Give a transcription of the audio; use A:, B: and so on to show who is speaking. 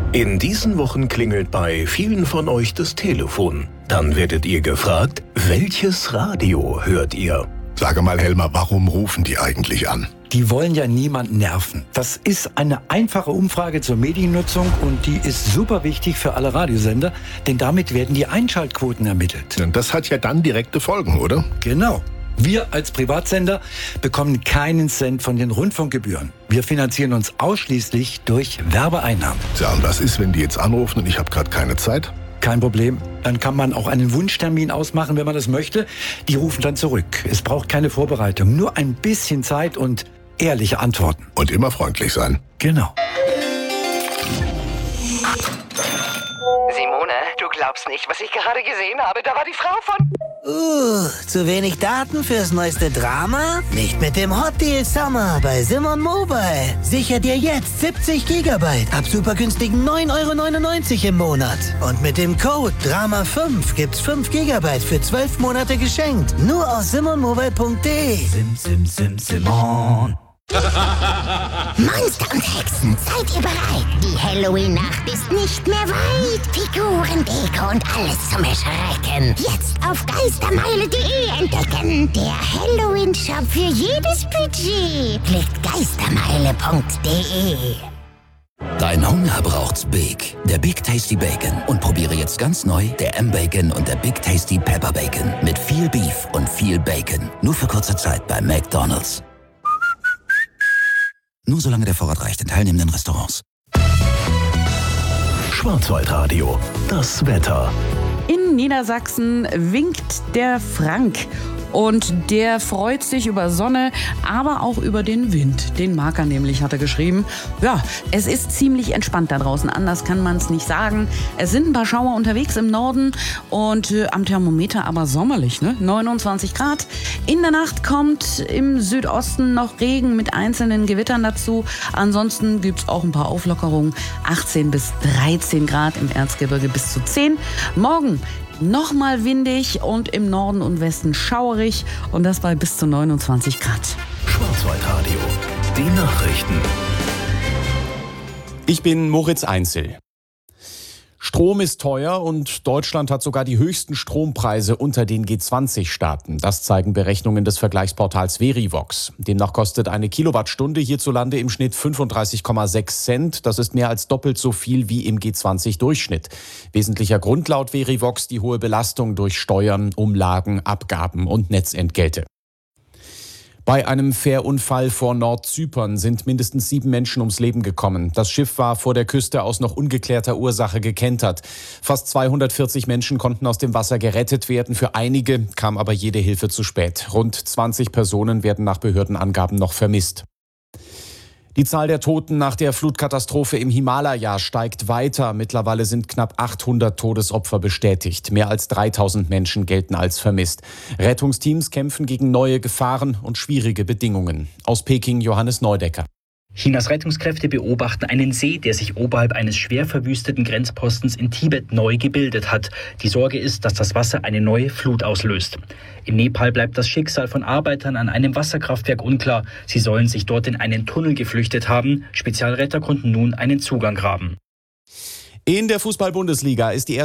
A: In diesen Wochen klingelt bei vielen von euch das Telefon. Dann werdet ihr gefragt, welches Radio hört ihr?
B: Sage mal, Helmer, warum rufen die eigentlich an?
C: Die wollen ja niemanden nerven. Das ist eine einfache Umfrage zur Mediennutzung und die ist super wichtig für alle Radiosender, denn damit werden die Einschaltquoten ermittelt.
B: Und das hat ja dann direkte Folgen, oder?
C: Genau. Wir als Privatsender bekommen keinen Cent von den Rundfunkgebühren. Wir finanzieren uns ausschließlich durch Werbeeinnahmen.
B: Ja, und was ist, wenn die jetzt anrufen und ich habe gerade keine Zeit?
C: Kein Problem. Dann kann man auch einen Wunschtermin ausmachen, wenn man das möchte. Die rufen dann zurück. Es braucht keine Vorbereitung, nur ein bisschen Zeit und ehrliche Antworten.
B: Und immer freundlich sein.
C: Genau.
D: Simone, du glaubst nicht, was ich gerade gesehen habe. Da war die Frau von...
E: Zu wenig Daten fürs neueste Drama? Nicht mit dem Hot Deal Summer bei Simon Mobile. Sicher dir jetzt 70 Gigabyte ab super günstigen 9,99 € im Monat. Und mit dem Code DRAMA5 gibt's 5 Gigabyte für 12 Monate geschenkt. Nur auf simonmobile.de. Simon.
F: Monster und Hexen, seid ihr bereit? Die Halloween-Nacht ist nicht mehr weit. Figuren, Deko und alles zum Erschrecken. Jetzt auf geistermeile.de entdecken. Der Halloween-Shop für jedes Budget. Klickt geistermeile.de.
G: Dein Hunger braucht's Big. Der Big Tasty Bacon. Und probiere jetzt ganz neu der M-Bacon und der Big Tasty Pepper Bacon. Mit viel Beef und viel Bacon. Nur für kurze Zeit bei McDonald's. Nur solange der Vorrat reicht in teilnehmenden Restaurants.
A: Schwarzwaldradio, das Wetter.
H: In Niedersachsen winkt der Frank. Und der freut sich über Sonne, aber auch über den Wind. Den mag er nämlich, hat er geschrieben. Ja, es ist ziemlich entspannt da draußen, anders kann man es nicht sagen. Es sind ein paar Schauer unterwegs im Norden und am Thermometer aber sommerlich, ne? 29 Grad. In der Nacht kommt im Südosten noch Regen mit einzelnen Gewittern dazu. Ansonsten gibt es auch ein paar Auflockerungen. 18 bis 13 Grad im Erzgebirge bis zu 10. Morgen nochmal windig und im Norden und Westen schauerig und das bei bis zu 29 Grad.
A: Schwarzwaldradio, die Nachrichten.
I: Ich bin Moritz Einzel. Strom ist teuer und Deutschland hat sogar die höchsten Strompreise unter den G20-Staaten. Das zeigen Berechnungen des Vergleichsportals Verivox. Demnach kostet eine Kilowattstunde hierzulande im Schnitt 35,6 Cent. Das ist mehr als doppelt so viel wie im G20-Durchschnitt. Wesentlicher Grund laut Verivox die hohe Belastung durch Steuern, Umlagen, Abgaben und Netzentgelte. Bei einem Fährunfall vor Nordzypern sind mindestens 7 Menschen ums Leben gekommen. Das Schiff war vor der Küste aus noch ungeklärter Ursache gekentert. Fast 240 Menschen konnten aus dem Wasser gerettet werden. Für einige kam aber jede Hilfe zu spät. Rund 20 Personen werden nach Behördenangaben noch vermisst. Die Zahl der Toten nach der Flutkatastrophe im Himalaya steigt weiter. Mittlerweile sind knapp 800 Todesopfer bestätigt. Mehr als 3000 Menschen gelten als vermisst. Rettungsteams kämpfen gegen neue Gefahren und schwierige Bedingungen. Aus Peking Johannes Neudecker.
J: Chinas Rettungskräfte beobachten einen See, der sich oberhalb eines schwer verwüsteten Grenzpostens in Tibet neu gebildet hat. Die Sorge ist, dass das Wasser eine neue Flut auslöst. In Nepal bleibt das Schicksal von Arbeitern an einem Wasserkraftwerk unklar. Sie sollen sich dort in einen Tunnel geflüchtet haben. Spezialretter konnten nun einen Zugang graben.
I: In der Fußball-Bundesliga ist die